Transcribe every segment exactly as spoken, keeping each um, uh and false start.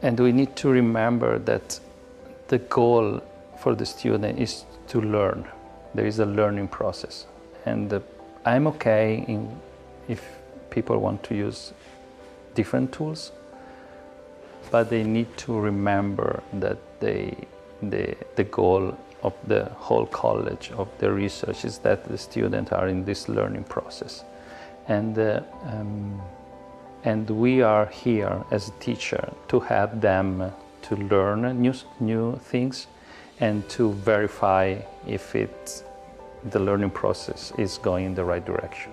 and we need to remember that the goal for the student is to learn. There is a learning process. And uh, I'm okay in, if people want to use different tools, but they need to remember that they, the, the goal of the whole college, of the research, is that the students are in this learning process. And, uh, um, and we are here as a teacher to help them to learn new, new things and to verify if it's, the learning process is going in the right direction.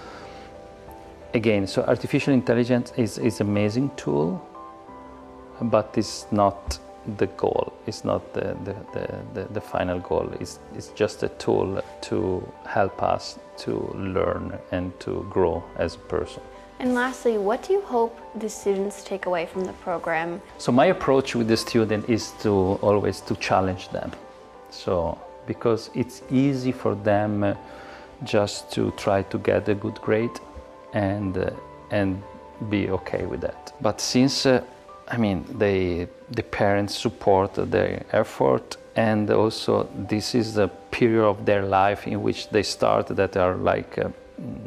Again, so artificial intelligence is is an amazing tool, but it's not the goal. It's not the, the, the, the, the final goal. It's, it's just a tool to help us to learn and to grow as a person. And lastly, what do you hope the students take away from the program? So my approach with the student is to always to challenge them. So, because it's easy for them uh, just to try to get a good grade and, uh, and be okay with that. But since, uh, I mean, they, the parents support their effort, and also this is the period of their life in which they start that are like uh,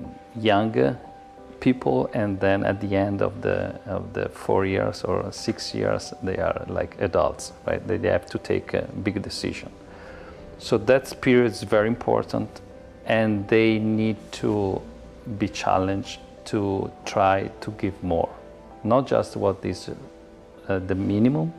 young people, and then at the end of the, of the four years or six years, they are like adults, right? They, they have to take a big decision. So that period is very important, and they need to be challenged to try to give more. Not just what is uh, the minimum,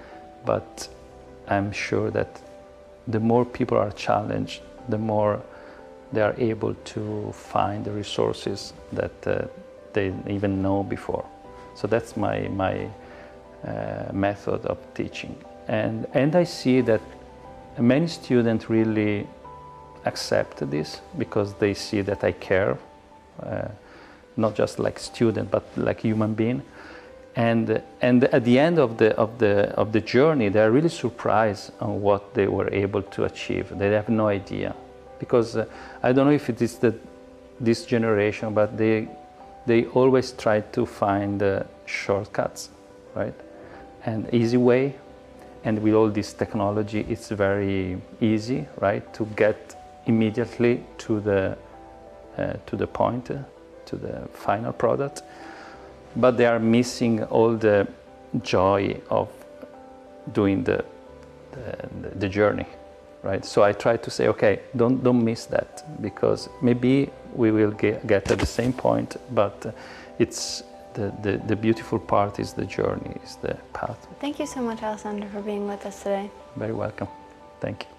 but I'm sure that the more people are challenged, the more they are able to find the resources that uh, they even know before. So that's my, my uh, method of teaching. And, and I see that many students really accept this because they see that I care, uh, not just like student, but like human being. And, and at the end of the, of, the, of the journey, they're really surprised on what they were able to achieve. They have no idea. Because uh, I don't know if it is the, this generation, but they, they always try to find uh, shortcuts, right? And easy way. And with all this technology, it's very easy, right, to get immediately to the, uh, to the point, uh, to the final product. But they are missing all the joy of doing the, the, the journey, right? So I try to say, okay, don't, don't miss that, because maybe we will get, get at the same point, but it's, The, the, the beautiful part is the journey, is the path. Thank you so much, Alessandro, for being with us today. Very welcome. Thank you.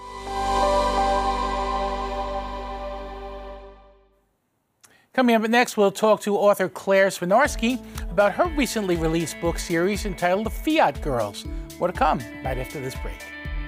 Coming up next, we'll talk to author Claire Swinarski about her recently released book series entitled The Fiat Girls. More to come right after this break.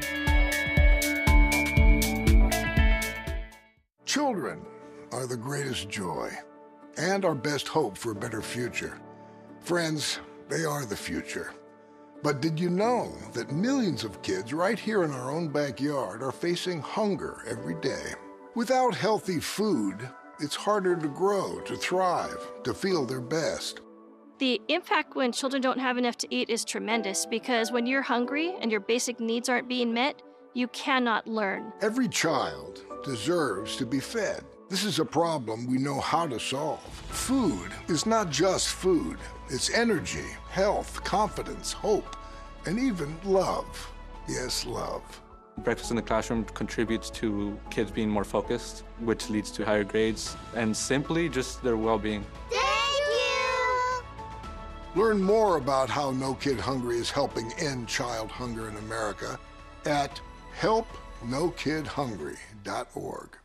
Children are the greatest joy and our best hope for a better future. Friends, they are the future. But did you know that millions of kids right here in our own backyard are facing hunger every day? Without healthy food, it's harder to grow, to thrive, to feel their best. The impact when children don't have enough to eat is tremendous, because when you're hungry and your basic needs aren't being met, you cannot learn. Every child deserves to be fed. This is a problem we know how to solve. Food is not just food. It's energy, health, confidence, hope, and even love. Yes, love. Breakfast in the classroom contributes to kids being more focused, which leads to higher grades, and simply just their well-being. Thank you! Learn more about how No Kid Hungry is helping end child hunger in America at help no kid hungry dot org.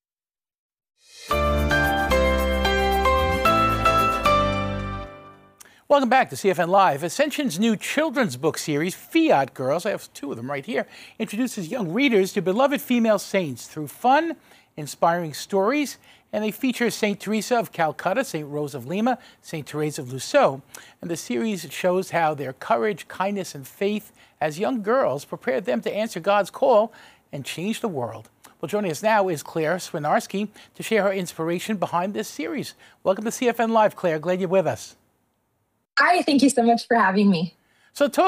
Welcome back to C F N Live. Ascension's new children's book series, Fiat Girls, I have two of them right here, introduces young readers to beloved female saints through fun, inspiring stories, and they feature Saint Teresa of Calcutta, Saint Rose of Lima, Saint Therese of Lisieux. And the series shows how their courage, kindness, and faith as young girls prepared them to answer God's call and change the world. Well, joining us now is Claire Swinarski to share her inspiration behind this series. Welcome to C F N Live, Claire. Glad you're with us. Hi, thank you so much for having me. So talk